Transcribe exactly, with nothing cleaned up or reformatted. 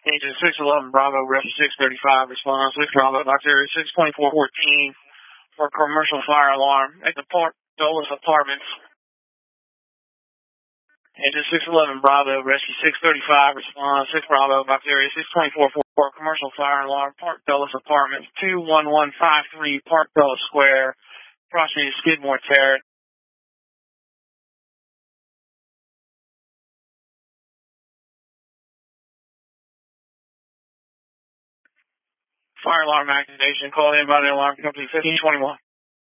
Agent six eleven Bravo, Rescue six thirty-five, response six Bravo, Doctor six twenty-four fourteen for commercial fire alarm at the Park Dulles Apartments. Agent six eleven Bravo, Rescue six thirty-five, response six Bravo, Doctor six twenty-four for commercial fire alarm, Park Dulles Apartments, two one one five three Park Dulles Square, proximity to Skidmore Terrace. Fire alarm activation. Call in by the alarm company fifteen twenty-one.